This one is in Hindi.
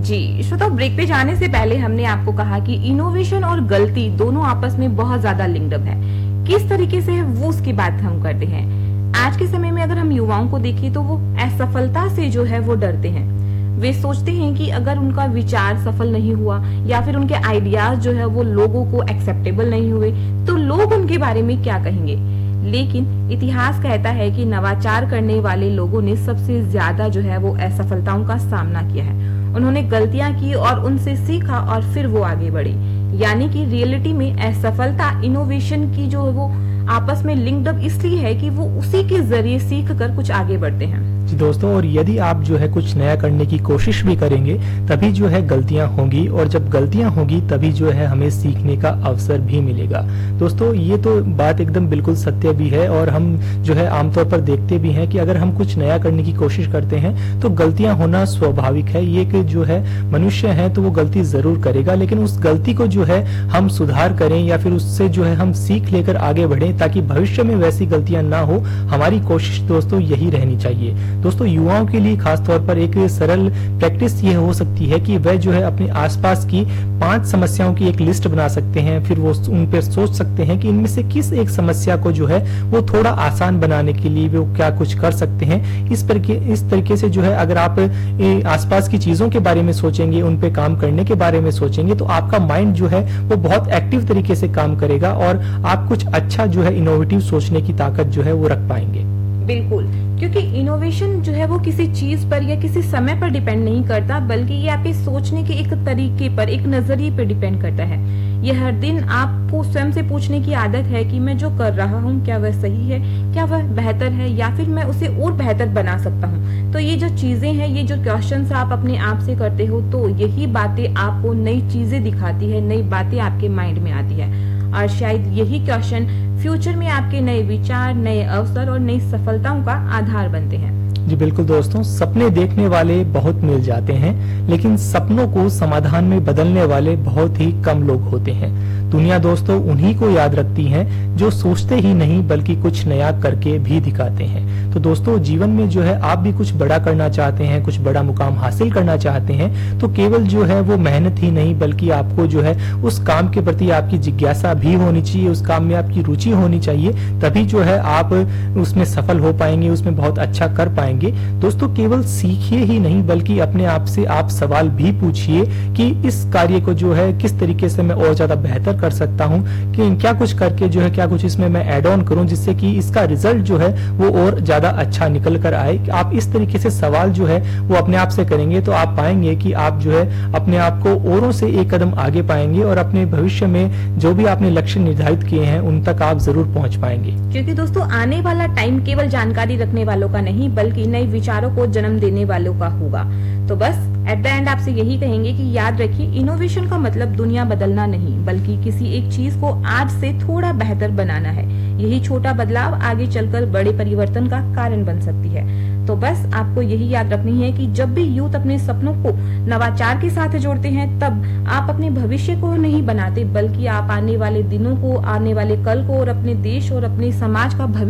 जी श्रोता, ब्रेक पे जाने से पहले हमने आपको कहा कि इनोवेशन और गलती दोनों आपस में बहुत ज्यादा लिंक्ड अप है। किस तरीके से है वो उसकी बात हम करते हैं। आज के समय में अगर हम युवाओं को देखें तो वो असफलता से जो है वो डरते हैं। वे सोचते हैं कि अगर उनका विचार सफल नहीं हुआ या फिर उनके आइडियाज जो है वो लोगों को एक्सेप्टेबल नहीं हुए तो लोग उनके बारे में क्या कहेंगे। लेकिन इतिहास कहता है कि नवाचार करने वाले लोगों ने सबसे ज्यादा जो है वो असफलताओं का सामना किया है। उन्होंने गलतियां की और उनसे सीखा और फिर वो आगे बढ़े। यानी कि रियलिटी में असफलता इनोवेशन की जो है वो आपस में लिंक्ड अप इसलिए है कि वो उसी के जरिए सीख कर कुछ आगे बढ़ते हैं। जी दोस्तों, और यदि आप जो है कुछ नया करने की कोशिश भी करेंगे तभी जो है गलतियां होंगी, और जब गलतियां होंगी तभी जो है हमें सीखने का अवसर भी मिलेगा। दोस्तों, ये तो बात एकदम बिल्कुल सत्य भी है, और हम जो है आमतौर पर देखते भी हैं कि अगर हम कुछ नया करने की कोशिश करते हैं तो गलतियां होना स्वाभाविक है। ये कि जो है मनुष्य है तो वो गलती जरूर करेगा, लेकिन उस गलती को जो है हम सुधार करें या फिर उससे जो है हम सीख लेकर आगे बढ़ें ताकि भविष्य में वैसी गलतियां ना हो। हमारी कोशिश दोस्तों यही रहनी चाहिए। दोस्तों, युवाओं के लिए खास तौर पर एक सरल प्रैक्टिस ये हो सकती है कि वह जो है अपने आसपास की 5 समस्याओं की एक लिस्ट बना सकते हैं। फिर वो उन पर सोच सकते हैं कि इनमें से किस एक समस्या को जो है वो थोड़ा आसान बनाने के लिए वो क्या कुछ कर सकते हैं। इस तरीके से जो है अगर आप आसपास की चीजों के बारे में सोचेंगे, उन पे काम करने के बारे में सोचेंगे तो आपका माइंड जो है वो बहुत एक्टिव तरीके से काम करेगा और आप कुछ अच्छा जो है इनोवेटिव सोचने की ताकत जो है वो रख पाएंगे। बिल्कुल, क्योंकि इनोवेशन जो है वो किसी चीज पर या किसी समय पर डिपेंड नहीं करता, बल्कि ये आपके सोचने के एक तरीके पर, एक नजरिए पर डिपेंड करता है। ये हर दिन आपको स्वयं से पूछने की आदत है कि मैं जो कर रहा हूँ क्या वह सही है, क्या वह बेहतर है, या फिर मैं उसे और बेहतर बना सकता हूँ। तो ये जो चीजें हैं, ये जो क्वेश्चंस आप अपने आप से करते हो, तो यही बातें आपको नई चीजें दिखाती है, नई बातें आपके माइंड में आती है। और शायद यही क्वेश्चन फ्यूचर में आपके नए विचार, नए अवसर और नई सफलताओं का आधार बनते हैं। जी बिल्कुल दोस्तों, सपने देखने वाले बहुत मिल जाते हैं, लेकिन सपनों को समाधान में बदलने वाले बहुत ही कम लोग होते हैं। दुनिया दोस्तों उन्हीं को याद रखती है जो सोचते ही नहीं बल्कि कुछ नया करके भी दिखाते हैं। तो दोस्तों, जीवन में जो है आप भी कुछ बड़ा करना चाहते हैं, कुछ बड़ा मुकाम हासिल करना चाहते हैं, तो केवल जो है वो मेहनत ही नहीं बल्कि आपको जो है उस काम के प्रति आपकी जिज्ञासा भी होनी चाहिए, उस काम में आपकी रुचि होनी चाहिए। तभी जो है आप उसमें सफल हो पाएंगे, उसमें बहुत अच्छा कर पाएंगे। दोस्तों, केवल सीखिए ही नहीं बल्कि अपने आप से आप सवाल भी पूछिए कि इस कार्य को जो है किस तरीके से मैं और ज्यादा बेहतर कर सकता हूँ, कि क्या कुछ करके जो है क्या कुछ इसमें मैं ऐड ऑन करूं जिससे कि इसका रिजल्ट जो है वो और ज्यादा अच्छा निकल कर आए। आप इस तरीके से सवाल जो है वो अपने आप से करेंगे तो आप पाएंगे कि आप जो है अपने आप को औरों से एक कदम आगे पाएंगे और अपने भविष्य में जो भी आपने लक्ष्य निर्धारित किए हैं उन तक आप जरूर पहुंच पाएंगे। क्योंकि दोस्तों, आने वाला टाइम केवल जानकारी रखने वालों का नहीं बल्कि नए विचारों को जन्म देने वालों का होगा। तो बस एट द एंड आपसे यही कहेंगे कि याद रखिए, इनोवेशन का मतलब दुनिया बदलना नहीं बल्कि किसी एक चीज को आज से थोड़ा बेहतर बनाना है। यही छोटा बदलाव आगे चलकर बड़े परिवर्तन का कारण बन सकती है। तो बस आपको यही याद रखनी है कि जब भी यूथ अपने सपनों को नवाचार के साथ जोड़ते हैं तब आप अपने भविष्य को नहीं बनाते बल्कि आप आने वाले दिनों को, आने वाले कल को और अपने देश और अपने समाज का भविष्य